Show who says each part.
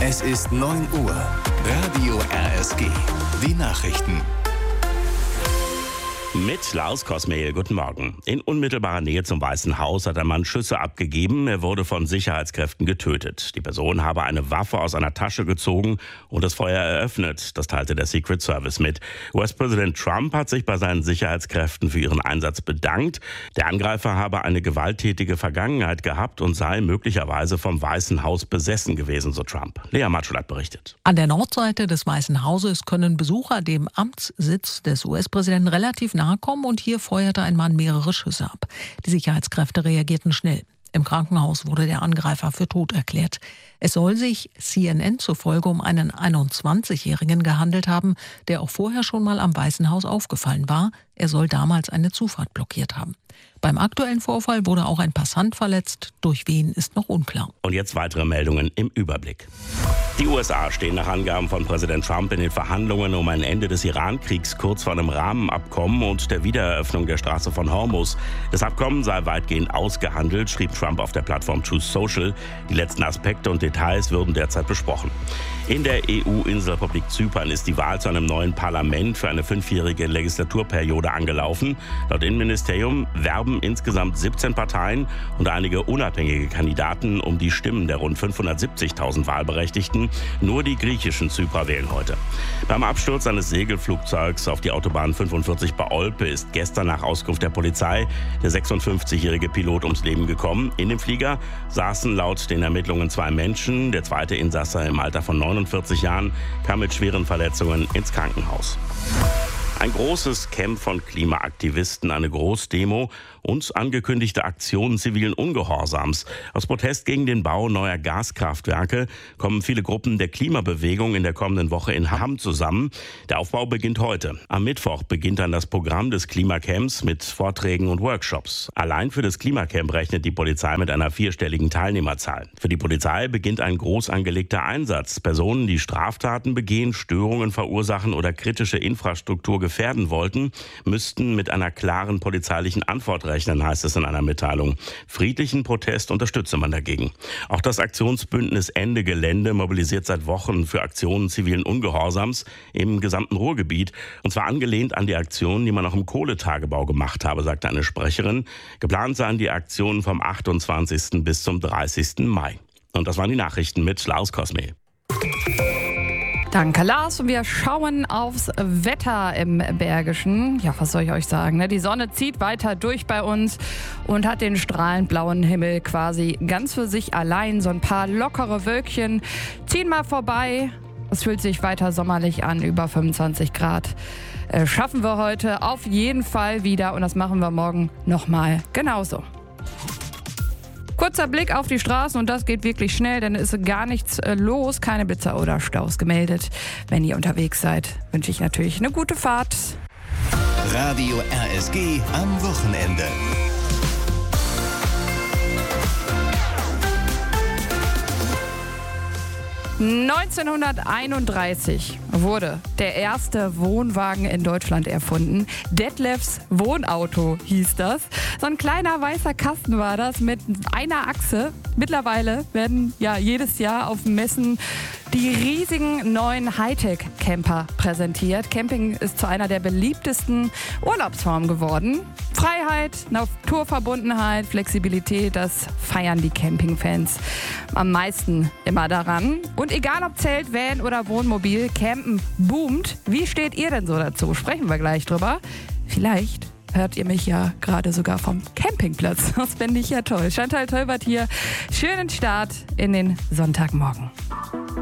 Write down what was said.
Speaker 1: Es ist 9 Uhr. Radio RSG. Die Nachrichten.
Speaker 2: Mit Lars Kosmehl, guten Morgen. In unmittelbarer Nähe zum Weißen Haus hat ein Mann Schüsse abgegeben. Er wurde von Sicherheitskräften getötet. Die Person habe eine Waffe aus einer Tasche gezogen und das Feuer eröffnet. Das teilte der Secret Service mit. US-Präsident Trump hat sich bei seinen Sicherheitskräften für ihren Einsatz bedankt. Der Angreifer habe eine gewalttätige Vergangenheit gehabt und sei möglicherweise vom Weißen Haus besessen gewesen, so Trump. Lea Matschulak berichtet.
Speaker 3: An der Nordseite des Weißen Hauses können Besucher dem Amtssitz des US-Präsidenten relativ nahe kommen und hier feuerte ein Mann mehrere Schüsse ab. Die Sicherheitskräfte reagierten schnell. Im Krankenhaus wurde der Angreifer für tot erklärt. Es soll sich CNN zufolge um einen 21-Jährigen gehandelt haben, der auch vorher schon mal am Weißen Haus aufgefallen war. Er soll damals eine Zufahrt blockiert haben. Beim aktuellen Vorfall wurde auch ein Passant verletzt. Durch wen ist noch unklar.
Speaker 2: Und jetzt weitere Meldungen im Überblick. Die USA stehen nach Angaben von Präsident Trump in den Verhandlungen um ein Ende des Iran-Kriegs kurz vor einem Rahmenabkommen und der Wiedereröffnung der Straße von Hormuz. Das Abkommen sei weitgehend ausgehandelt, schrieb Trump auf der Plattform Truth Social. Die letzten Aspekte und Details würden derzeit besprochen. In der EU-Inselrepublik Zypern ist die Wahl zu einem neuen Parlament für eine 5-jährige Legislaturperiode angelaufen. Laut Innenministerium werben insgesamt 17 Parteien und einige unabhängige Kandidaten um die Stimmen der rund 570.000 Wahlberechtigten. Nur die griechischen Zyprer wählen heute. Beim Absturz eines Segelflugzeugs auf die Autobahn 45 bei Olpe ist gestern nach Auskunft der Polizei der 56-jährige Pilot ums Leben gekommen. In dem Flieger saßen laut den Ermittlungen 2 Menschen. Der zweite Insasse im Alter von 49 Jahren kam mit schweren Verletzungen ins Krankenhaus. Ein großes Camp von Klimaaktivisten, eine Großdemo und angekündigte Aktionen zivilen Ungehorsams. Aus Protest gegen den Bau neuer Gaskraftwerke kommen viele Gruppen der Klimabewegung in der kommenden Woche in Hamm zusammen. Der Aufbau beginnt heute. Am Mittwoch beginnt dann das Programm des Klimacamps mit Vorträgen und Workshops. Allein für das Klimacamp rechnet die Polizei mit einer 4-stelligen Teilnehmerzahl. Für die Polizei beginnt ein groß angelegter Einsatz. Personen, die Straftaten begehen, Störungen verursachen oder kritische Infrastruktur gefährden wollten, müssten mit einer klaren polizeilichen Antwort rechnen, heißt es in einer Mitteilung. Friedlichen Protest unterstütze man dagegen. Auch das Aktionsbündnis Ende Gelände mobilisiert seit Wochen für Aktionen zivilen Ungehorsams im gesamten Ruhrgebiet. Und zwar angelehnt an die Aktionen, die man auch im Kohletagebau gemacht habe, sagte eine Sprecherin. Geplant seien die Aktionen vom 28. bis zum 30. Mai. Und das waren die Nachrichten mit Lars Kosmehl.
Speaker 4: Danke, Lars. Und wir schauen aufs Wetter im Bergischen. Ja, was soll ich euch sagen? Ne? Die Sonne zieht weiter durch bei uns und hat den strahlend blauen Himmel quasi ganz für sich allein. So ein paar lockere Wölkchen ziehen mal vorbei. Es fühlt sich weiter sommerlich an, über 25 Grad. Schaffen wir heute auf jeden Fall wieder und das machen wir morgen nochmal genauso. Kurzer Blick auf die Straßen und das geht wirklich schnell, denn es ist gar nichts los, keine Blitzer oder Staus gemeldet. Wenn ihr unterwegs seid, wünsche ich natürlich eine gute Fahrt.
Speaker 1: Radio RSG am Wochenende.
Speaker 4: (1931) wurde der erste Wohnwagen in Deutschland erfunden. Detlefs Wohnauto hieß das. So ein kleiner weißer Kasten war das mit einer Achse. Mittlerweile werden ja jedes Jahr auf Messen die riesigen neuen Hightech-Camper präsentiert. Camping ist zu einer der beliebtesten Urlaubsformen geworden. Freiheit, Naturverbundenheit, Flexibilität, das feiern die Campingfans am meisten immer daran. Und egal ob Zelt, Van oder Wohnmobil, Campen boomt. Wie steht ihr denn so dazu? Sprechen wir gleich drüber. Vielleicht hört ihr mich ja gerade sogar vom Campingplatz. Das fände ich ja toll. Chantal Tolbert hier. Schönen Start in den Sonntagmorgen.